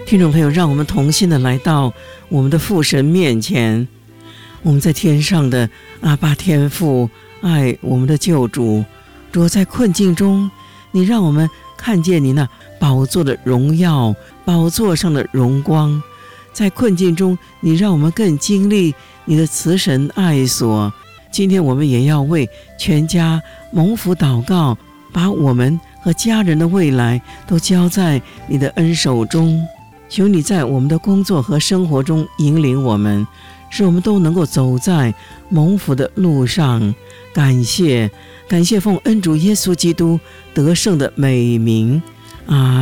听众朋友，让我们同心的来到我们的父神面前，我们在天上的阿爸天父，爱我们的救主。主，在困境中，你让我们看见你那宝座的荣耀，宝座上的荣光。在困境中，你让我们更经历你的慈神爱所。今天我们也要为全家蒙福祷告，把我们和家人的未来都交在你的恩手中。求你在我们的工作和生活中引领我们，使我们都能够走在蒙福的路上。感谢奉恩主耶稣基督得胜的美名。